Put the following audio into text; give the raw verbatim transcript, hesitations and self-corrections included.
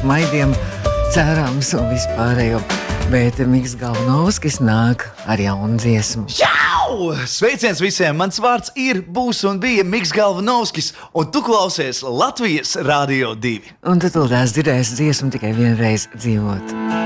smaidiem, cerams un vispārējo. Bet Miks Galvanovskis nāk ar jaunu dziesmu. Čau! Sveiciens visiem! Mans vārds ir, būs un bija Miks Galvanovskis, un tu klausies Latvijas Radio divi. Un tu tūlīt dzirdēsi dziesmu tikai vienreiz dzīvot.